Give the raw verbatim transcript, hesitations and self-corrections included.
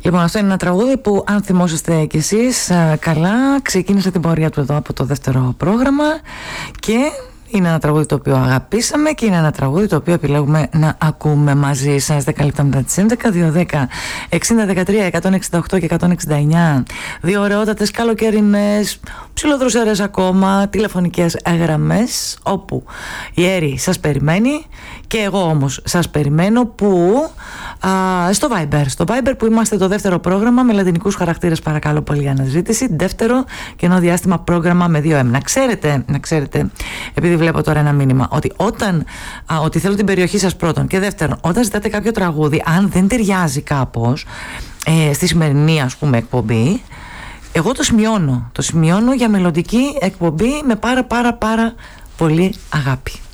Λοιπόν, αυτό είναι ένα τραγούδι που, αν θυμόσαστε κι εσείς καλά, ξεκίνησε την πορεία του εδώ από το δεύτερο πρόγραμμα και είναι ένα τραγούδι το οποίο αγαπήσαμε και είναι ένα τραγούδι το οποίο επιλέγουμε να ακούμε μαζί σας. Δέκα λεπτά μετά τις έντεκα, δύο δέκα, εξήντα δεκατρία, εκατόν εξήντα οκτώ και εκατόν εξήντα εννιά. Δύο ωραιότατες καλοκαιρινές, ψιλοδροσερές ακόμα, τηλεφωνικές γραμμές, όπου η Έρη σας περιμένει και εγώ όμως σας περιμένω. Που α, στο Viber, στο Viber που είμαστε το δεύτερο πρόγραμμα με λατινικούς χαρακτήρες, παρακαλώ πολύ αναζήτηση. Δεύτερο κενό διάστημα πρόγραμμα με δύο M. Να ξέρετε, να ξέρετε, επειδή βλέπω τώρα ένα μήνυμα, ότι όταν α, ότι θέλω την περιοχή σας πρώτον, και δεύτερον, όταν ζητάτε κάποιο τραγούδι, αν δεν ταιριάζει κάπως ε, στη σημερινή, ας πούμε, εκπομπή, εγώ το σημειώνω, το σημειώνω για μελλοντική εκπομπή με πάρα πάρα πάρα πολύ αγάπη.